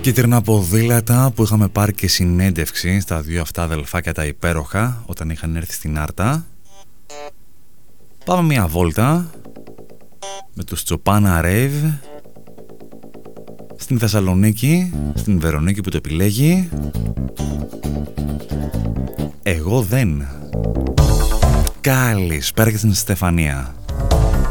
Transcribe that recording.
Κίτρινα ποδήλατα που είχαμε πάρει και συνέντευξη στα δύο αυτά αδελφάκια τα υπέροχα όταν είχαν έρθει στην Άρτα. Πάμε μια βόλτα με τους Τσοπάνα Ρέιβ στην Θεσσαλονίκη, στην Βερονίκη που το επιλέγει. Εγώ δεν. Καλησπέρα και στην Στεφανία.